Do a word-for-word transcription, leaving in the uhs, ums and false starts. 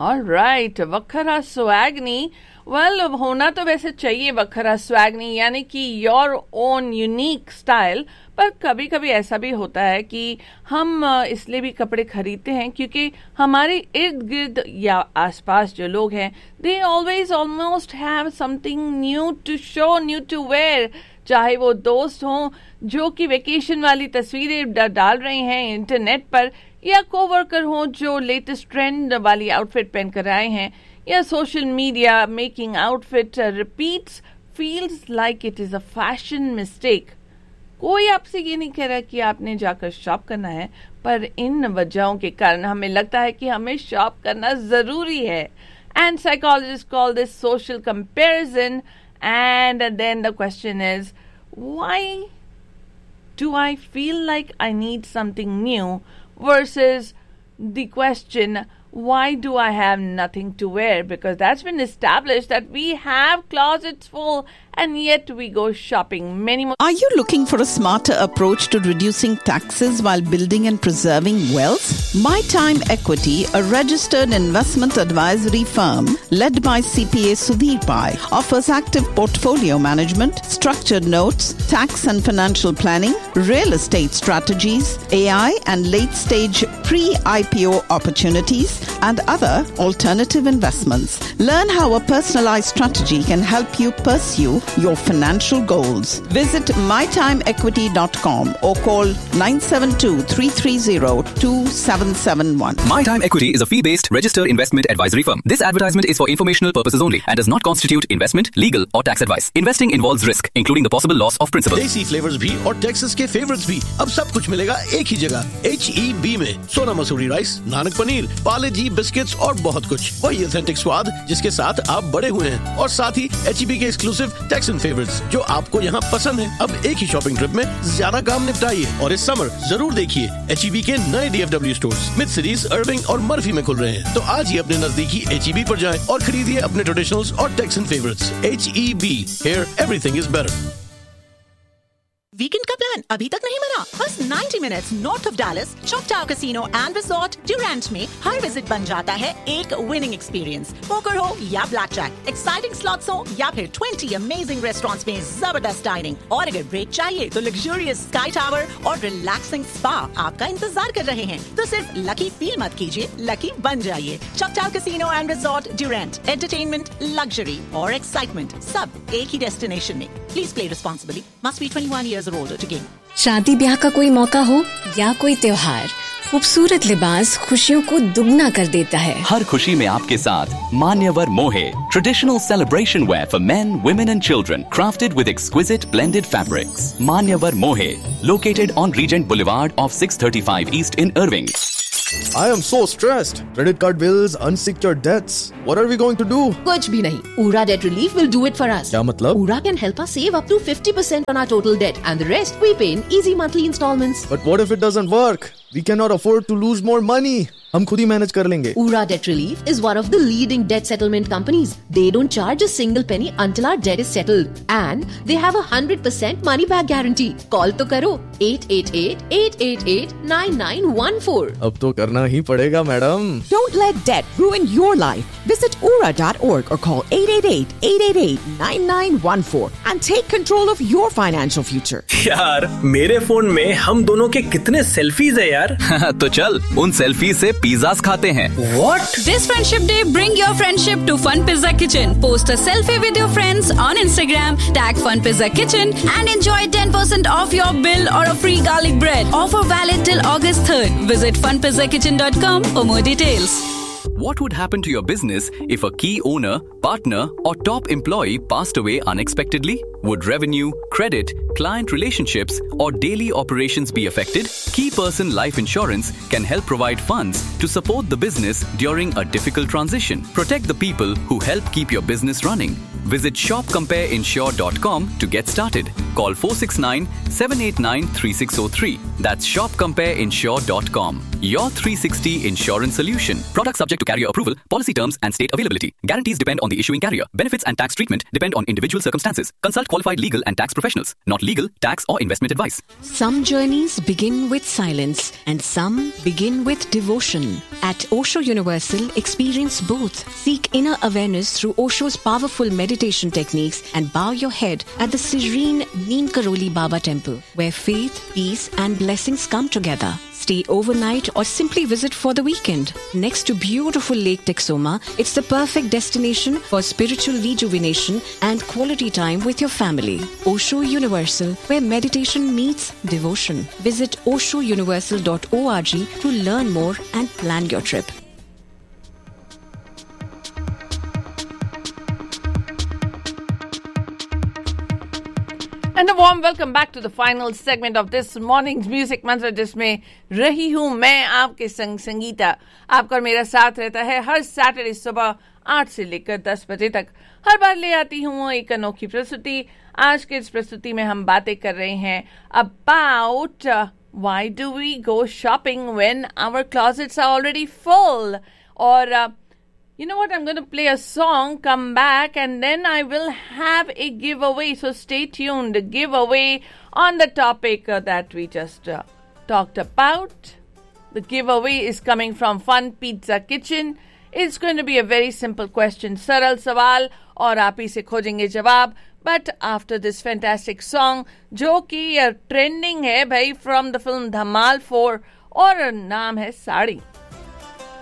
Alright, वखरा स्वैगनी। Well, होना तो वैसे चाहिए वखरा स्वैगनी, यानी कि योर ओन यूनिक स्टाइल। पर कभी कभी ऐसा भी होता है कि हम इसलिए भी कपड़े खरीदते हैं क्योंकि हमारे इर्द गिर्द या आसपास जो लोग हैं, they always almost have something new to show, new to where. चाहे वो दोस्त हों जो कि वेकेशन वाली तस्वीरें डाल रहे हैं इंटरनेट पर, या कोवर्कर हों जो लेटेस्ट ट्रेंड वाली आउटफिट पहन कर आए हैं, या social media making outfit repeats feels like it is a fashion mistake. कोई आपसे ये नहीं कह रहा कि आपने जाकर शॉप करना है, पर इन वजहों के कारण हमें लगता है कि हमें शॉप करना जरूरी है। And psychologist call this social comparison, and then the question is, why do I feel like I need something new versus the question, why do I have nothing to wear? Because that's been established that we have closets full and yet we go shopping many more. Are you looking for a smarter approach to reducing taxes while building and preserving wealth? My Time Equity, a registered investment advisory firm led by C P A Sudhir Pai, offers active portfolio management, structured notes, tax and financial planning, real estate strategies, A I and late-stage pre-I P O opportunities, and other alternative investments. Learn how a personalized strategy can help you pursue your financial goals. Visit my time equity dot com or call nine seven two, three three zero, two seven seven one. My Time Equity is a fee-based registered investment advisory firm. This advertisement is for informational purposes only and does not constitute investment, legal or tax advice. Investing involves risk, including the possible loss of principal. देसी flavours भी और Texas के favourites भी, अब सब कुछ मिलेगा एक ही जगह, एच ई बी में। सोना मसूरी राइस, नानक पनीर, पाले जी बिस्किट्स और बहुत कुछ। वही ऑथेंटिक स्वाद जिसके साथ आप बड़े हुए हैं, और साथ ही एच ई बी के एक्सक्लूसिव टेक्सन फेवरेट्स जो आपको यहाँ पसंद है। अब एक ही शॉपिंग ट्रिप में ज्यादा काम निपटाइए, और इस समर जरूर देखिए एच ई बी के नए D F W stores mid cities, अर्विंग और मर्फी में खुल रहे हैं। तो आज ही अपने नजदीकी एच ई बी पर जाएं और खरीदिए अपने ट्रेडिशनल्स और taxon favourites. H E B, here everything is better. Weekend का प्लान अभी तक नहीं बना? बस ninety minutes north of Dallas, चॉकटाउ casino and resort Durand में हर विजिट बन जाता है एक विनिंग एक्सपीरियंस। पोकर हो या ब्लैक जैक, एक्साइटिंग स्लॉट्स हो या फिर ट्वेंटी अमेजिंग रेस्टोरेंट्स में जबरदस्त डाइनिंग, और अगर ब्रेक चाहिए तो लग्जूरियस स्काई टावर और रिलैक्सिंग स्पा आपका इंतजार कर रहे हैं। तो सिर्फ लकी फील मत कीजिए, लकी बन जाइए। चॉकटाउ casino and resort Durand, entertainment, luxury और एक्साइटमेंट सब एक ही डेस्टिनेशन में। Please play responsibly, must be twenty one years older to gain. शादी ब्याह का कोई मौका हो या कोई त्योहार, खूबसूरत लिबास खुशियों को दुगना कर देता है। हर खुशी में आपके साथ मान्यवर मोहे, traditional celebration where for men, women and children, crafted with exquisite blended fabrics. Manyavar Mohe, located on Regent Boulevard off six thirty-five East in Irving. I am so stressed. Credit card bills, unsecured debts. What are we going to do? कुछ भी नहीं. Ura Debt Relief will do it for us. क्या मतलब? Ura can help us save up to fifty percent on our total debt, and the rest we pay in easy monthly installments. But what if it doesn't work? We cannot afford to lose more money. हम खुद ही manage कर लेंगे. Ura Debt Relief is one of the leading debt settlement companies. They don't charge a single penny until our debt is settled, and they have a hundred percent money back guarantee. Call तो करो eight eight eight, eight eight eight, nine nine one four. अब तो करना ही पड़ेगा madam. Don't let debt ruin your life. Visit ura dot org or call eight eight eight, eight eight eight, nine nine one four and take control of your financial future. यार मेरे phone में हम दोनों के कितने selfies है यार. तो चल उन सेल्फी से पिज़्ज़ास खाते हैं. What? This Friendship Day, bring your friendship to Fun Pizza Kitchen. Post a selfie with your friends on Instagram, tag Fun Pizza Kitchen and enjoy ten percent off your bill or a free garlic bread. Offer valid till August third. Visit fun pizza kitchen dot com for more details. What would happen to your business if a key owner, partner, or top employee passed away unexpectedly? Would revenue, credit, client relationships, or daily operations be affected? Key Person Life Insurance can help provide funds to support the business during a difficult transition. Protect the people who help keep your business running. Visit shop compare insure dot com to get started. Call four six nine, seven eight nine, three six zero three. That's shop compare insure dot com. Your three sixty insurance solution. Product subject to carrier approval. Policy terms and state availability. Guarantees depend on the issuing carrier. Benefits and tax treatment depend on individual circumstances. Consult qualified legal and tax professionals. Not legal, tax or investment advice. Some journeys begin with silence and some begin with devotion. At Osho Universal, experience both. Seek inner awareness through Osho's powerful meditation techniques and bow your head at the serene Neem Karoli Baba Temple, where faith, peace and blessings come together. Stay overnight or simply visit for the weekend. Next to beautiful Lake Texoma, it's the perfect destination for spiritual rejuvenation and quality time with your family. Osho Universal, where meditation meets devotion. Visit osho universal dot org to learn more and plan your trip. And a warm welcome back to the final segment of this morning's Music Mantra, जिसमें रही हूँ मैं आपके संग संगीता। आपका और मेरा साथ रहता है हर सैटरडे सुबह आठ से लेकर दस बजे तक। हर बार ले आती हूँ एक अनोखी प्रस्तुति। आज के इस प्रस्तुति में हम बातें कर रहे हैं about uh, why do we go shopping when our closets are already full? और uh, you know what? I'm going to play a song, come back, and then I will have a giveaway. So stay tuned. The giveaway on the topic uh, that we just uh, talked about. The giveaway is coming from Fun Pizza Kitchen. It's going to be a very simple question. Saral sawal और आप ही से खोजेंगे जवाब. But after this fantastic song, जो कि uh, trending है भाई from the film Dhamal four और नाम है साड़ी.